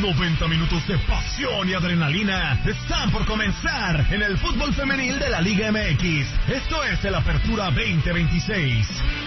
90 minutos de pasión y adrenalina están por comenzar en el fútbol femenil de la Liga MX. Esto es el Apertura 2026.